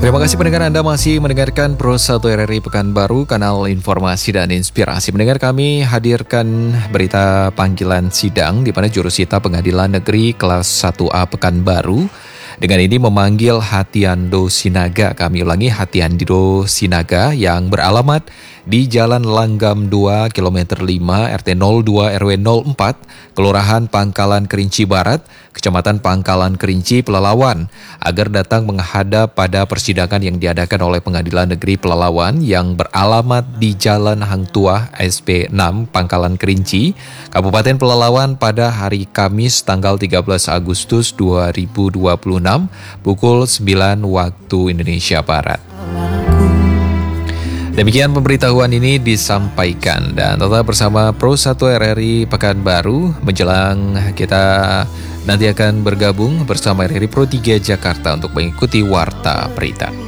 Terima kasih pendengar, Anda masih mendengarkan Pro 1 RRI Pekanbaru, kanal informasi dan inspirasi. Pendengar, kami hadirkan berita panggilan sidang di mana jurusita Pengadilan Negeri kelas 1A Pekanbaru dengan ini memanggil Hatiando Sinaga. Kami ulangi, Hatiando Sinaga yang beralamat di Jalan Langgam 2, kilometer 5, RT 02 RW 04, Kelurahan Pangkalan Kerinci Barat, Kecamatan Pangkalan Kerinci, Pelalawan, agar datang menghadap pada persidangan yang diadakan oleh Pengadilan Negeri Pelalawan yang beralamat di Jalan Hang Tuah SP 6, Pangkalan Kerinci, Kabupaten Pelalawan pada hari Kamis tanggal 13 Agustus 2026, pukul 9 waktu Indonesia Barat. Demikian pemberitahuan ini disampaikan dan tetap bersama Pro 1 RRI Pekanbaru menjelang kita nanti akan bergabung bersama RRI Pro 3 Jakarta untuk mengikuti Warta Berita.